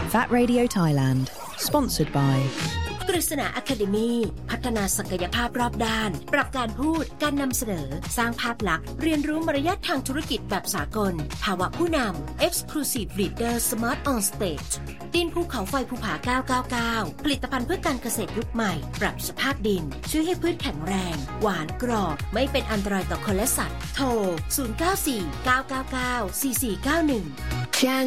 VAT Radio Thailand Sponsored by กฤษณา Academy พัฒนาศักยภาพรอบด้านปรับการพูดการนำเสนอสร้างภาพลักษณ์เรียนรู้มารยาททางธุรกิจแบบสากลภาวะผู้นำ Exclusive Leader Smart on Stage ดินภูเขาไฟภูผา999ผลิตภัณฑ์เพื่อการเกษตรยุคใหม่ปรับสภาพดินช่วยให้พืชแข็งแรงหวานกรอบไม่เป็นอันตรายต่อคนและสัตว์โทร0949994491